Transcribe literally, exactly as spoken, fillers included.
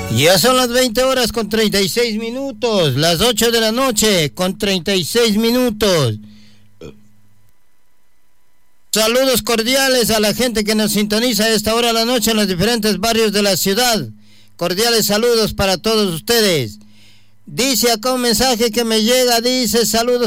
Ya son las veinte horas con treinta y seis minutos, las ocho de la noche con treinta y seis minutos. Saludos cordiales a la gente que nos sintoniza a esta hora de la noche en los diferentes barrios de la ciudad. Cordiales saludos para todos ustedes. Dice acá un mensaje que me llega, dice saludos